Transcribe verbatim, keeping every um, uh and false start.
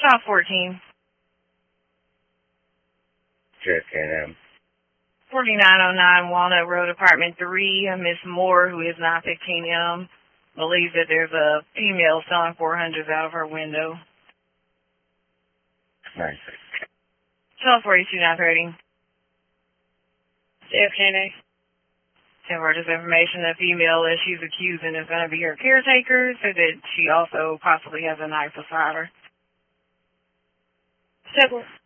Child fourteen. Check in. forty-nine oh nine Walnut Road, Apartment three. Miss Moore, who is nine fifteen M, believes that there's a female selling four hundreds out of her window. Nice. Child forty-two nine thirty. J F K N A. Send her this information. The female that she's accusing is going to be her caretaker, so that she also possibly has a knife beside her. Several.